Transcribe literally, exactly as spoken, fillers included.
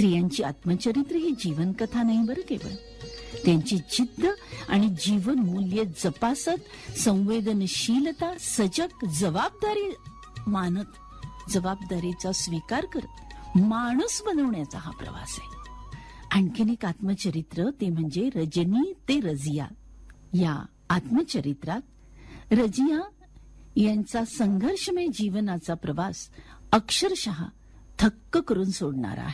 स्त्रियांची आत्मचरित्र ही जीवनकथा नाही बरं केवळ. त्यांची जिद्द आणि जीवन मूल्य जपासत, संवेदनशीलता, सजग, जबाबदारी मानत, जबाबदारीचा स्वीकार करत माणूस बनवण्याचा हा प्रवास आहे. आणखीन एक आत्मचरित्र ते म्हणजे रजनी ते रजिया. या आत्मचरित्रात रजिया यांचा संघर्षमय जीवनाचा प्रवास अक्षरशः थक्क करून सोडणारा आहे.